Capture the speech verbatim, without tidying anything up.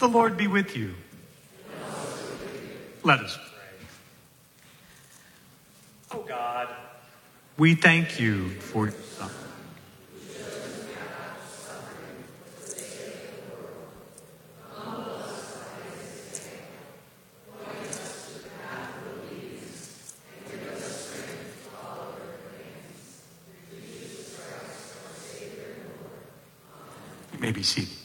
The Lord be with you. Let us pray. Oh God, we thank you for your Son. You may be seated.